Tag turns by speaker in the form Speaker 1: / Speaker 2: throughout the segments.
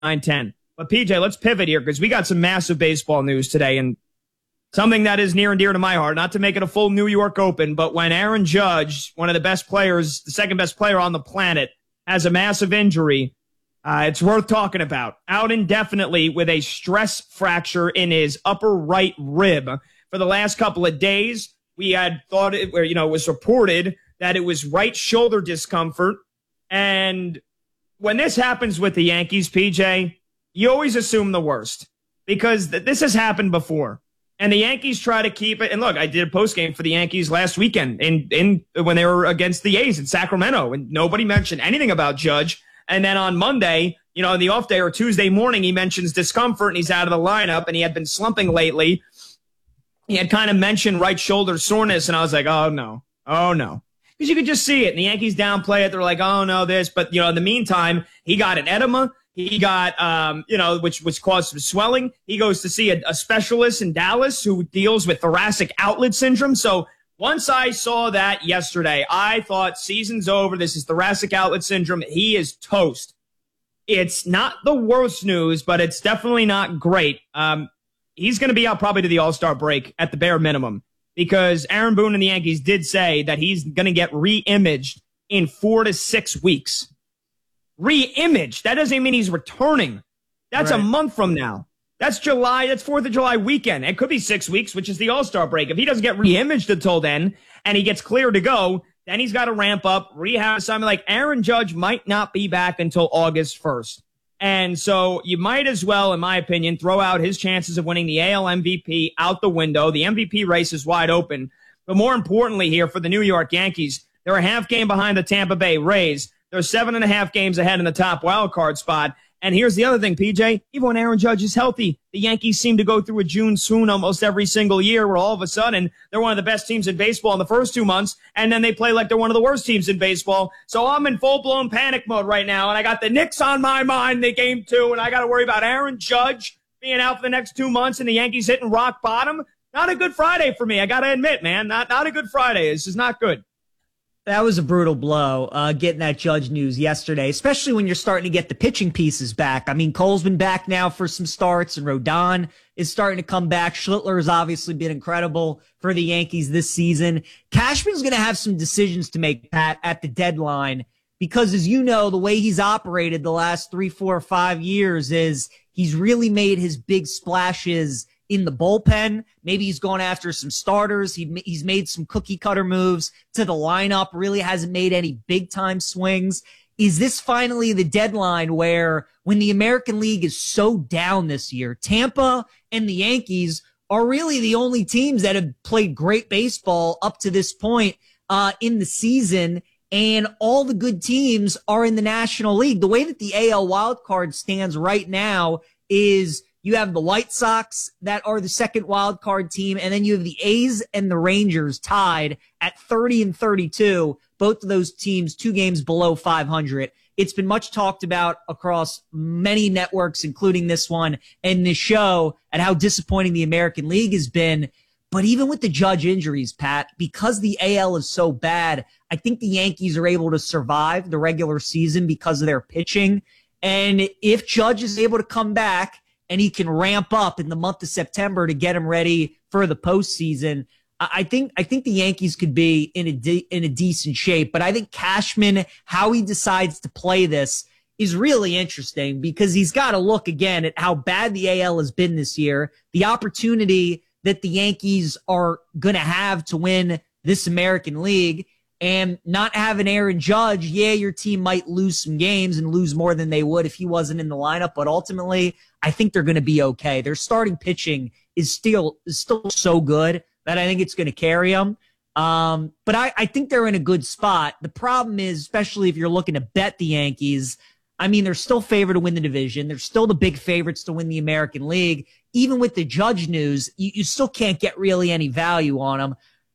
Speaker 1: 9:10. But PJ, let's pivot here because we got some massive baseball news today and something that is near and dear to my heart. Not to make it a full New York Open, but when Aaron Judge, one of the best players, the second best player on the planet, has a massive injury, it's worth talking about. Out indefinitely with a stress fracture in his upper right rib for the last couple of days. We had thought it was reported that it was right shoulder discomfort. And when this happens with the Yankees, PJ, you always assume the worst because this has happened before. And the Yankees try to keep it. And look, I did a postgame for the Yankees last weekend in when they were against the A's in Sacramento, and nobody mentioned anything about Judge. And then on Monday, in the off day or Tuesday morning, he mentions discomfort and he's out of the lineup and he had been slumping lately. He had kind of mentioned right shoulder soreness, and I was like, oh, no. Because you could just see it. And the Yankees downplay it. They're like, oh, no, this. But, in the meantime, he got an edema. He got, which caused some swelling. He goes to see a specialist in Dallas who deals with thoracic outlet syndrome. So once I saw that yesterday, I thought season's over. This is thoracic outlet syndrome. He is toast. It's not the worst news, but it's definitely not great. He's going to be out probably to the All-Star break at the bare minimum because Aaron Boone and the Yankees did say that he's going to get re-imaged in 4 to 6 weeks. Re-imaged. That doesn't mean he's returning. That's right. A month from now. That's July. That's 4th of July weekend. It could be 6 weeks, which is the All-Star break. If he doesn't get re-imaged until then and he gets cleared to go, then he's got to ramp up, rehab assignment. Like Aaron Judge might not be back until August 1st. And so you might as well, in my opinion, throw out his chances of winning the AL MVP out the window. The MVP race is wide open. But more importantly here for the New York Yankees, they're a half game behind the Tampa Bay Rays. They're 7.5 games ahead in the top wild card spot. And here's the other thing, PJ. Even when Aaron Judge is healthy, the Yankees seem to go through a June swoon almost every single year where all of a sudden they're one of the best teams in baseball in the first 2 months, and then they play like they're one of the worst teams in baseball. So I'm in full-blown panic mode right now, and I got the Knicks on my mind in game 2, and I got to worry about Aaron Judge being out for the next 2 months and the Yankees hitting rock bottom. Not a good Friday for me, I got to admit, man. Not a good Friday. This is not good.
Speaker 2: That was a brutal blow, getting that Judge news yesterday, especially when you're starting to get the pitching pieces back. I mean, Cole's been back now for some starts, and Rodon is starting to come back. Schlittler has obviously been incredible for the Yankees this season. Cashman's going to have some decisions to make, Pat, at the deadline, because as you know, the way he's operated the last 3, 4, 5 years is he's really made his big splashes in the bullpen. Maybe he's gone after some starters. He's made some cookie cutter moves to the lineup, really hasn't made any big time swings. Is this finally the deadline where when the American League is so down this year, Tampa and the Yankees are really the only teams that have played great baseball up to this point in the season, and all the good teams are in the National League? The way that the AL wildcard stands right now is you have the White Sox that are the second wild card team, and then you have the A's and the Rangers tied at 30 and 32. Both of those teams 2 games below 500. It's been much talked about across many networks, including this one and this show, at how disappointing the American League has been. But even with the Judge injuries, Pat, because the AL is so bad, I think the Yankees are able to survive the regular season because of their pitching. And if Judge is able to come back and he can ramp up in the month of September to get him ready for the postseason, I think the Yankees could be in a decent shape. But I think Cashman, how he decides to play this is really interesting because he's got to look again at how bad the AL has been this year, the opportunity that the Yankees are going to have to win this American League, and not having Aaron Judge. Yeah, your team might lose some games and lose more than they would if he wasn't in the lineup, but ultimately, I think they're going to be okay. Their starting pitching is still so good that I think it's going to carry them. But I think they're in a good spot. The problem is, especially if you're looking to bet the Yankees, I mean, they're still favored to win the division. They're still the big favorites to win the American League. Even with the Judge news, you still can't get really any value on them.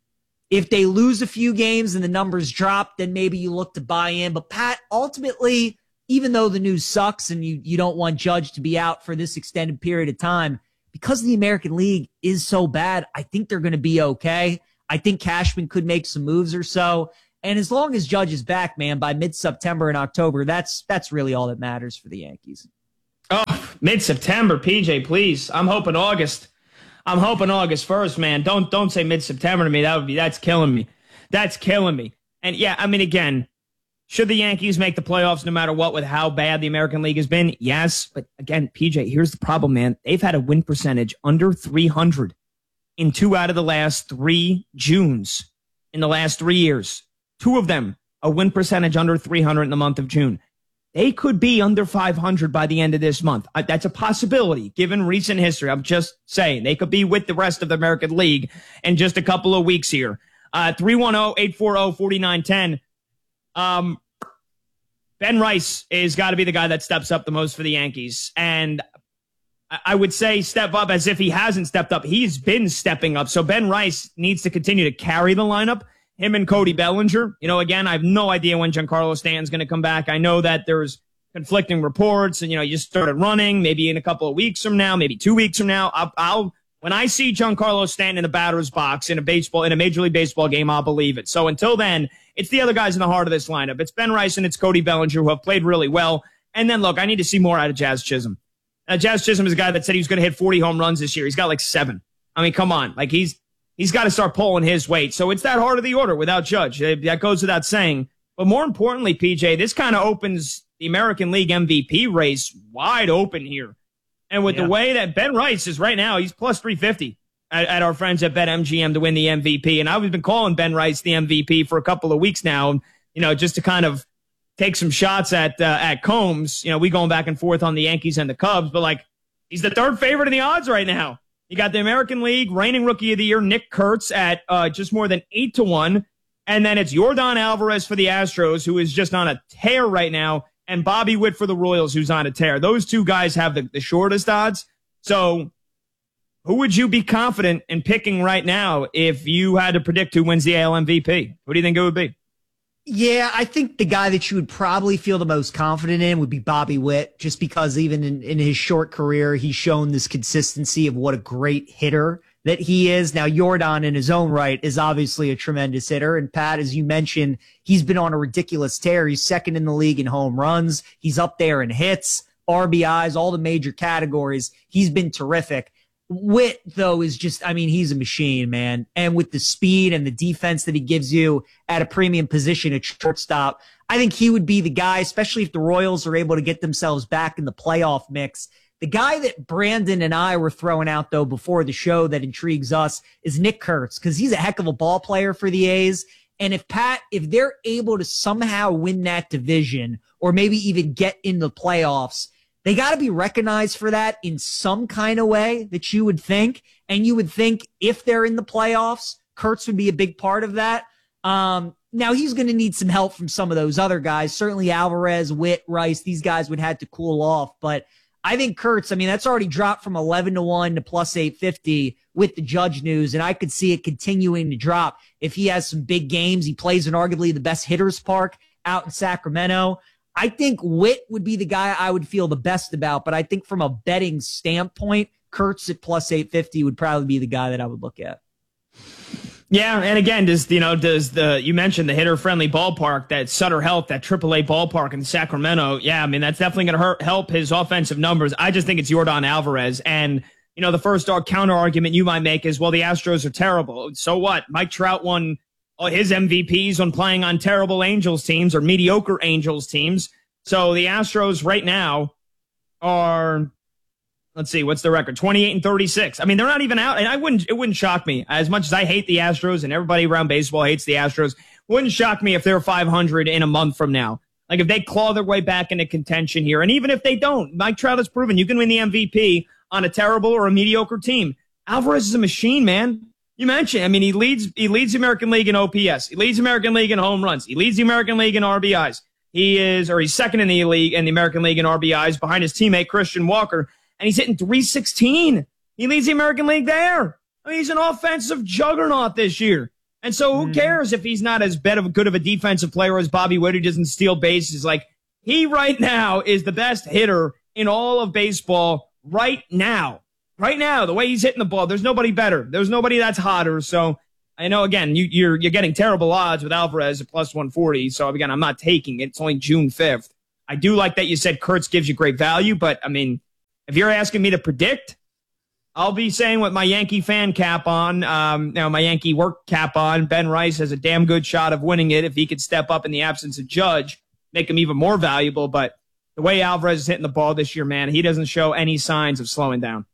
Speaker 2: If they lose a few games and the numbers drop, then maybe you look to buy in. But Pat, ultimately, even though the news sucks and you don't want Judge to be out for this extended period of time, because the American League is so bad, I think they're going to be okay. I think Cashman could make some moves or so. And as long as Judge is back, man, by mid-September and October, that's really all that matters for the Yankees.
Speaker 1: Mid-September, PJ, please. I'm hoping August. I'm hoping August 1st, man. Don't say mid-September to me. That's killing me. That's killing me. And yeah, I mean, again, should the Yankees make the playoffs no matter what with how bad the American League has been? Yes. But again, PJ, here's the problem, man. They've had a win percentage under 300 in 2 out of the last 3 Junes in the last 3 years. 2 of them, a win percentage under 300 in the month of June. They could be under 500 by the end of this month. That's a possibility, given recent history. I'm just saying they could be with the rest of the American League in just a couple of weeks here. 310-840-4910. Ben Rice is got to be the guy that steps up the most for the Yankees. And I would say step up as if he hasn't stepped up. He's been stepping up. So Ben Rice needs to continue to carry the lineup. Him and Cody Bellinger. You know, again, I have no idea when Giancarlo Stanton's going to come back. I know that there's conflicting reports and, you know, you started running maybe in a couple of weeks from now, maybe 2 weeks from now. When I see Giancarlo Stanton in the batter's box in a Major League Baseball game, I'll believe it. So until then, it's the other guys in the heart of this lineup. It's Ben Rice and it's Cody Bellinger who have played really well. And then look, I need to see more out of Jazz Chisholm. Jazz Chisholm is a guy that said he was going to hit 40 home runs this year. He's got like 7. I mean, come on. Like he's got to start pulling his weight. So it's that heart of the order without Judge. That goes without saying. But more importantly, PJ, this kind of opens the American League MVP race wide open here. And with the way that Ben Rice is right now, he's plus 350 at our friends at BetMGM to win the MVP. And I've been calling Ben Rice the MVP for a couple of weeks now, you know, just to kind of take some shots at Combs. You know, we going back and forth on the Yankees and the Cubs, but like he's the 3rd favorite in the odds right now. You got the American League reigning Rookie of the Year, Nick Kurtz, at just more than 8-1. And then it's Yordan Alvarez for the Astros, who is just on a tear right now, and Bobby Witt for the Royals, who's on a tear. Those 2 guys have the shortest odds. So who would you be confident in picking right now if you had to predict who wins the AL MVP? Who do you think it would be?
Speaker 2: Yeah, I think the guy that you would probably feel the most confident in would be Bobby Witt, just because even in his short career, he's shown this consistency of what a great hitter that he is. Now, Yordan in his own right is obviously a tremendous hitter. And Pat, as you mentioned, he's been on a ridiculous tear. He's 2nd in the league in home runs. He's up there in hits, RBIs, all the major categories. He's been terrific. Witt, though, is just, I mean, he's a machine, man. And with the speed and the defense that he gives you at a premium position at shortstop, I think he would be the guy, especially if the Royals are able to get themselves back in the playoff mix. The guy that Brandon and I were throwing out, though, before the show that intrigues us is Nick Kurtz, because he's a heck of a ball player for the A's. And if they're able to somehow win that division or maybe even get in the playoffs, they got to be recognized for that in some kind of way that you would think. And you would think if they're in the playoffs, Kurtz would be a big part of that. Now he's going to need some help from some of those other guys. Certainly Alvarez, Witt, Rice, these guys would have to cool off. But I think Kurtz, I mean, that's already dropped from 11-1 to plus 850 with the Judge news. And I could see it continuing to drop if he has some big games. He plays in arguably the best hitters park out in Sacramento. I think Witt would be the guy I would feel the best about, but I think from a betting standpoint, Kurtz at plus 850 would probably be the guy that I would look at.
Speaker 1: Yeah, and again, you mentioned the hitter-friendly ballpark, that Sutter Health, that AAA ballpark in Sacramento. Yeah, I mean, that's definitely going to help his offensive numbers. I just think it's Yordan Alvarez. And, you know, the first counter argument you might make is, well, the Astros are terrible. So what? Mike Trout won his MVPs on playing on terrible Angels teams or mediocre Angels teams. So the Astros right now are, let's see, what's the record? 28-36. I mean, they're not even out, and it wouldn't shock me. As much as I hate the Astros and everybody around baseball hates the Astros, it wouldn't shock me if they're 500 in a month from now. Like if they claw their way back into contention here. And even if they don't, Mike Trout has proven you can win the MVP on a terrible or a mediocre team. Alvarez is a machine, man. You mentioned, I mean, he leads the American League in OPS. He leads the American League in home runs. He leads the American League in RBIs. He's 2nd in the league in the American League in RBIs behind his teammate Christian Walker. And he's hitting 316. He leads the American League there. I mean, he's an offensive juggernaut this year. And so who cares if he's not as good of a defensive player as Bobby Witt, who doesn't steal bases? Like, he right now is the best hitter in all of baseball right now. Right now, the way he's hitting the ball, there's nobody better. There's nobody that's hotter. So I know, again, you're getting terrible odds with Alvarez at plus 140. So again, I'm not taking it. It's only June 5th. I do like that you said Kurtz gives you great value, but I mean, If you're asking me to predict, I'll be saying with my Yankee fan cap on, my Yankee work cap on, Ben Rice has a damn good shot of winning it if he could step up in the absence of Judge, make him even more valuable. But the way Alvarez is hitting the ball this year, man, he doesn't show any signs of slowing down.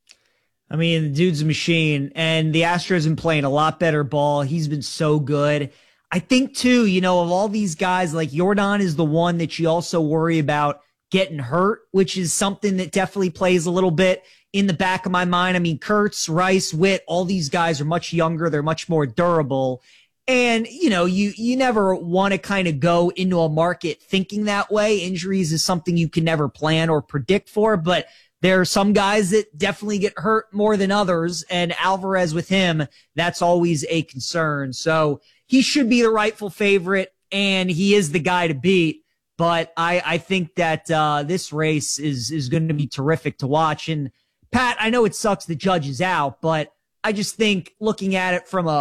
Speaker 2: I mean, the dude's a machine, and the Astros have been playing a lot better ball. He's been so good. I think, too, of all these guys, like Yordan is the one that you also worry about getting hurt, which is something that definitely plays a little bit in the back of my mind. I mean, Kurtz, Rice, Witt, all these guys are much younger. They're much more durable. And, you never want to kind of go into a market thinking that way. Injuries is something you can never plan or predict for, but there are some guys that definitely get hurt more than others. And Alvarez with him, that's always a concern. So he should be the rightful favorite, and he is the guy to beat. But I think that this race is going to be terrific to watch. And Pat, I know it sucks the Judge is out, but I just think looking at it from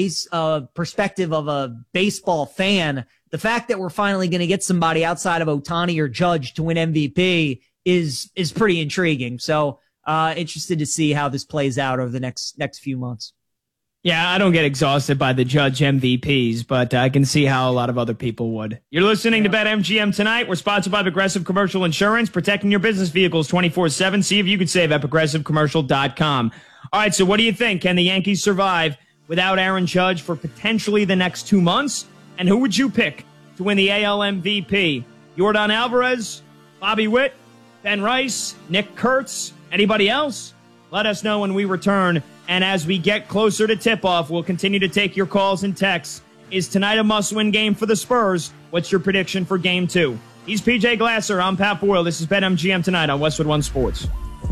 Speaker 2: a perspective of a baseball fan, the fact that we're finally going to get somebody outside of Ohtani or Judge to win MVP is pretty intriguing. So interested to see how this plays out over the next few months.
Speaker 1: Yeah, I don't get exhausted by the Judge MVPs, but I can see how a lot of other people would. You're listening to BetMGM tonight. We're sponsored by Progressive Commercial Insurance, protecting your business vehicles 24/7. See if you could save at progressivecommercial.com. All right, so what do you think? Can the Yankees survive without Aaron Judge for potentially the next 2 months? And who would you pick to win the AL MVP? Yordan Alvarez, Bobby Witt, Ben Rice, Nick Kurtz, anybody else? Let us know when we return. And as we get closer to tip-off, we'll continue to take your calls and texts. Is tonight a must-win game for the Spurs? What's your prediction for Game 2? He's PJ Glasser. I'm Pat Boyle. This is BetMGM tonight on Westwood One Sports.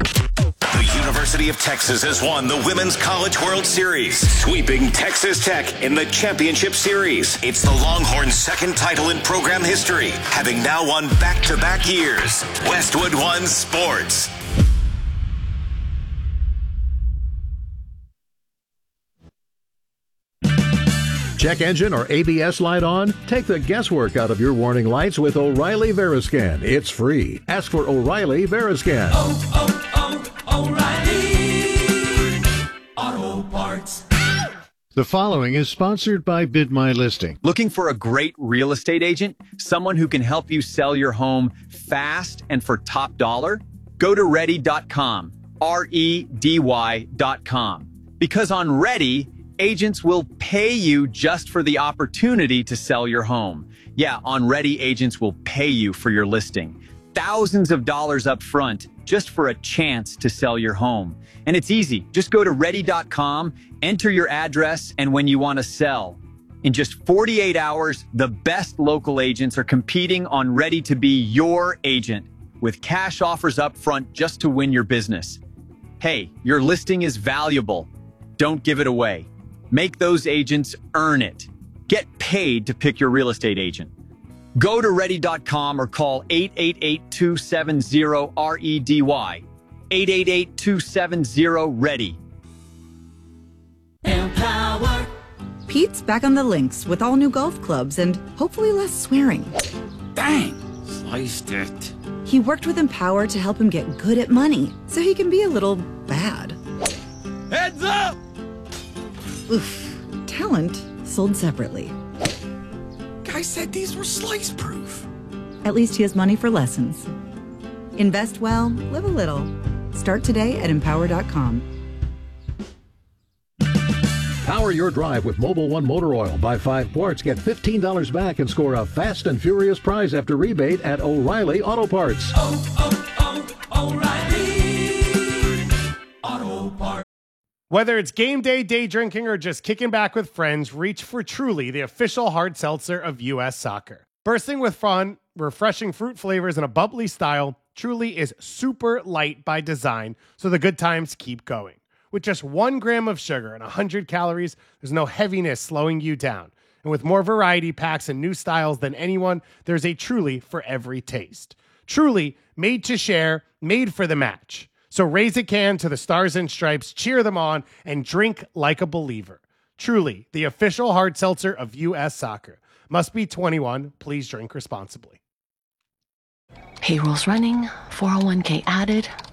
Speaker 3: The University of Texas has won the Women's College World Series, sweeping Texas Tech in the championship series. It's the Longhorns' second title in program history, having now won back-to-back years. Westwood One Sports.
Speaker 4: Check engine or ABS light on? Take the guesswork out of your warning lights with O'Reilly Veriscan. It's free. Ask for O'Reilly Veriscan.
Speaker 5: O'Reilly Auto Parts.
Speaker 6: The following is sponsored by Bid My Listing.
Speaker 7: Looking for a great real estate agent? Someone who can help you sell your home fast and for top dollar? Go to Ready.com. REDY.com. Because on Ready, agents will pay you just for the opportunity to sell your home. Yeah, on Ready, agents will pay you for your listing. Thousands of dollars up front just for a chance to sell your home. And it's easy. Just go to Ready.com, enter your address, and when you want to sell. In just 48 hours, the best local agents are competing on Ready to be your agent with cash offers up front just to win your business. Hey, your listing is valuable. Don't give it away. Make those agents earn it. Get paid to pick your real estate agent. Go to Ready.com or call 888-270-REDY. 888-270-READY.
Speaker 5: Empower.
Speaker 8: Pete's back on the links with all new golf clubs and hopefully less swearing.
Speaker 9: Dang, sliced it.
Speaker 8: He worked with Empower to help him get good at money so he can be a little bad.
Speaker 9: Heads up!
Speaker 8: Oof. Talent sold separately.
Speaker 9: Guy said these were slice proof.
Speaker 8: At least he has money for lessons. Invest well, live a little. Start today at Empower.com.
Speaker 4: Power your drive with Mobil 1 Motor Oil. Buy 5 quarts, get $15 back, and score a fast and furious prize after rebate at O'Reilly Auto Parts.
Speaker 5: O'Reilly Auto Parts.
Speaker 10: Whether it's game day drinking, or just kicking back with friends, reach for Truly, the official hard seltzer of U.S. Soccer. Bursting with fun, refreshing fruit flavors, and a bubbly style, Truly is super light by design, so the good times keep going. With just 1 gram of sugar and 100 calories, there's no heaviness slowing you down. And with more variety packs and new styles than anyone, there's a Truly for every taste. Truly, made to share, made for the match. So raise a can to the Stars and Stripes, cheer them on, and drink like a believer. Truly, the official hard seltzer of U.S. Soccer. Must be 21. Please drink responsibly.
Speaker 11: Payroll's running, 401k added.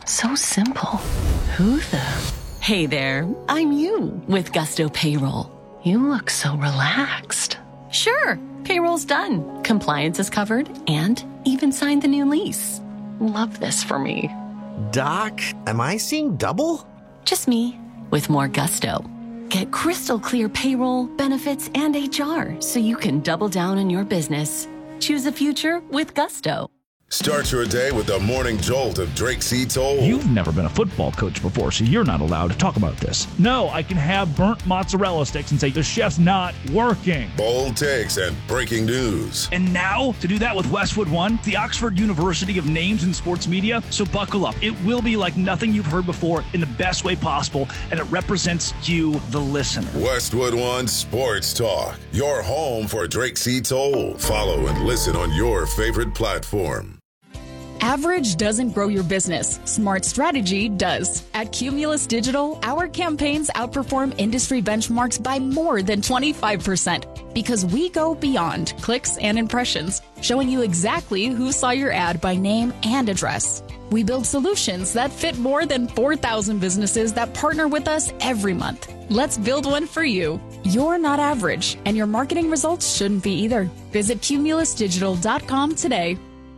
Speaker 11: So simple. Who the? Hey there, I'm you with Gusto Payroll. You look so relaxed. Sure, payroll's done, compliance is covered, and even signed the new lease. Love this for me.
Speaker 12: Doc, am I seeing double?
Speaker 11: Just me, with more gusto. Get crystal clear payroll, benefits, and HR so you can double down on your business. Choose a future with Gusto.
Speaker 13: Start your day with the morning jolt of Drake C. Toll.
Speaker 14: You've never been a football coach before, so you're not allowed to talk about this. No, I can have burnt mozzarella sticks and say the chef's not working.
Speaker 13: Bold takes and breaking news.
Speaker 14: And now, to do that with Westwood One, the Oxford University of Names in Sports Media. So buckle up. It will be like nothing you've heard before in the best way possible, and it represents you, the listener.
Speaker 13: Westwood One Sports Talk, your home for Drake C. Toll. Follow and listen on your favorite platform.
Speaker 15: Average doesn't grow your business. Smart strategy does. At Cumulus Digital, our campaigns outperform industry benchmarks by more than 25% because we go beyond clicks and impressions, showing you exactly who saw your ad by name and address. We build solutions that fit more than 4,000 businesses that partner with us every month. Let's build one for you. You're not average, and your marketing results shouldn't be either. Visit cumulusdigital.com today.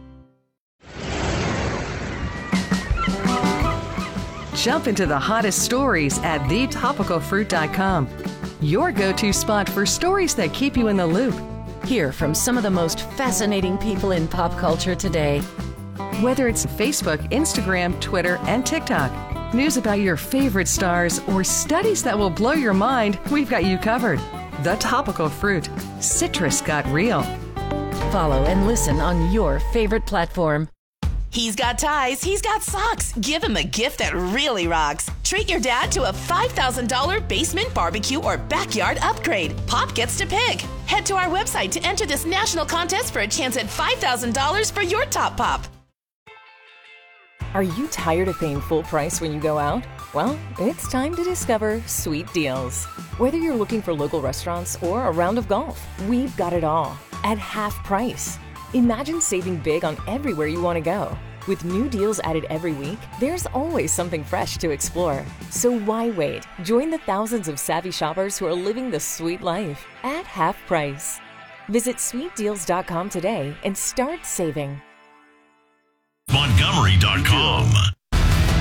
Speaker 16: Jump into the hottest stories at thetopicalfruit.com. Your go-to spot for stories that keep you in the loop.
Speaker 17: Hear from some of the most fascinating people in pop culture today.
Speaker 16: Whether it's Facebook, Instagram, Twitter, and TikTok, news about your favorite stars, or studies that will blow your mind, we've got you covered. The Topical Fruit. Citrus got real.
Speaker 17: Follow and listen on your favorite platform.
Speaker 18: He's got ties, he's got socks. Give him a gift that really rocks. Treat your dad to a $5,000 basement barbecue or backyard upgrade. Pop gets to pick. Head to our website to enter this national contest for a chance at $5,000 for your top pop.
Speaker 19: Are you tired of paying full price when you go out? Well, it's time to discover Sweet Deals. Whether you're looking for local restaurants or a round of golf, we've got it all at half price. Imagine saving big on everywhere you want to go. With new deals added every week, there's always something fresh to explore. So why wait? Join the thousands of savvy shoppers who are living the sweet life at half price. Visit sweetdeals.com today and start saving.
Speaker 3: Montgomery.com.